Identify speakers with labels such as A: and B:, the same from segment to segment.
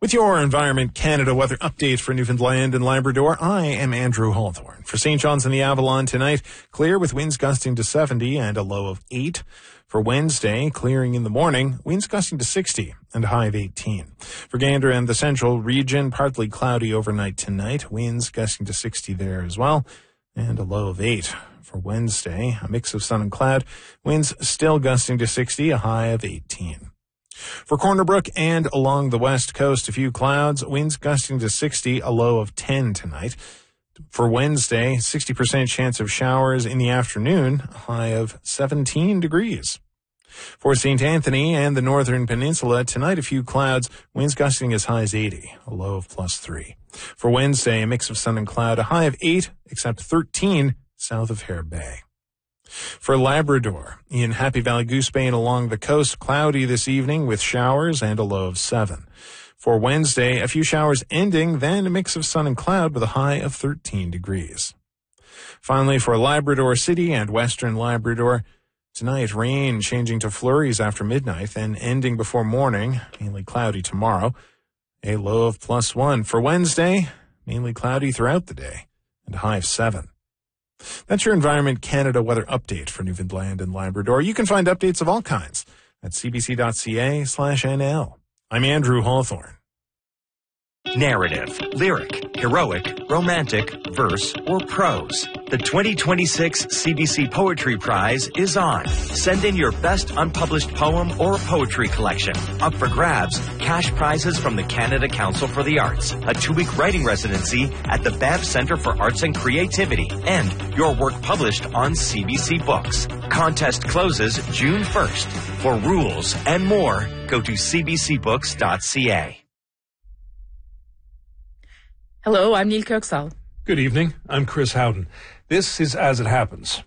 A: With your Environment Canada weather update for Newfoundland and Labrador, I am Andrew Hawthorne. For St. John's and the Avalon tonight, clear with winds gusting to 70 and a low of 8. For Wednesday, clearing in the morning, winds gusting to 60 and a high of 18. For Gander and the central region, partly cloudy overnight tonight, winds gusting to 60 there as well, and a low of 8. For Wednesday, a mix of sun and cloud, winds still gusting to 60, a high of 18. For Corner Brook and along the west coast, a few clouds, winds gusting to 60, a low of 10 tonight. For Wednesday, 60% chance of showers in the afternoon, a high of 17 degrees. For St. Anthony and the Northern Peninsula, tonight a few clouds, winds gusting as high as 80, a low of +3. For Wednesday, a mix of sun and cloud, a high of 8, except 13 south of Hare Bay. For Labrador, in Happy Valley Goose Bay and along the coast, cloudy this evening with showers and a low of 7. For Wednesday, a few showers ending, then a mix of sun and cloud with a high of 13 degrees. Finally, for Labrador City and Western Labrador, tonight rain changing to flurries after midnight, then ending before morning, mainly cloudy tomorrow, a low of +1. For Wednesday, mainly cloudy throughout the day, and a high of 7. That's your Environment Canada weather update for Newfoundland and Labrador. You can find updates of all kinds at cbc.ca/NL. I'm Andrew Hawthorne.
B: Narrative, lyric, heroic, romantic, verse, or prose. The 2026 CBC Poetry Prize is on. Send in your best unpublished poem or poetry collection. Up for grabs, cash prizes from the Canada Council for the Arts, a 2-week writing residency at the Banff Centre for Arts and Creativity, and your work published on CBC Books. Contest closes June 1st. For rules and more, go to cbcbooks.ca.
C: Hello, I'm Neil Kirksall.
D: Good evening. I'm Chris Howden. This is As It Happens.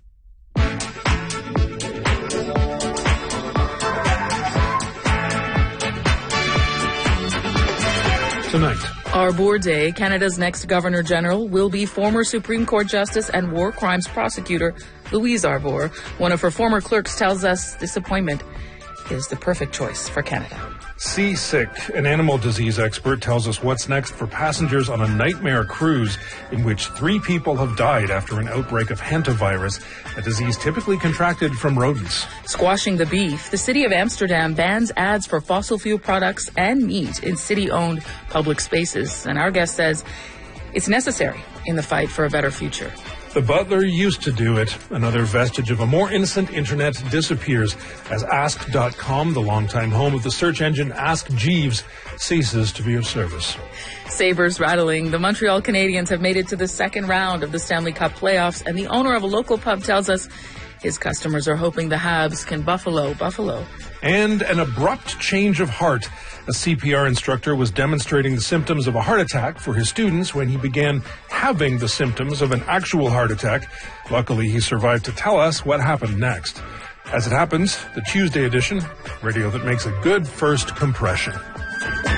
D: Tonight.
C: Arbor Day, Canada's next Governor-General will be former Supreme Court Justice and War Crimes Prosecutor Louise Arbour. One of her former clerks tells us this appointment is the perfect choice for Canada.
D: Seasick, an animal disease expert, tells us what's next for passengers on a nightmare cruise in which 3 people have died after an outbreak of hantavirus, a disease typically contracted from rodents.
C: Squashing the beef, the city of Amsterdam bans ads for fossil fuel products and meat in city-owned public spaces. And our guest says it's necessary in the fight for a better future.
D: The butler used to do it. Another vestige of a more innocent internet disappears as Ask.com, the longtime home of the search engine Ask Jeeves, ceases to be of service.
C: Sabres rattling. The Montreal Canadiens have made it to the second round of the Stanley Cup playoffs, and the owner of a local pub tells us his customers are hoping the Habs can buffalo.
D: And an abrupt change of heart. A CPR instructor was demonstrating the symptoms of a heart attack for his students when he began having the symptoms of an actual heart attack. Luckily, he survived to tell us what happened next. As It Happens, the Tuesday edition, radio that makes a good first compression.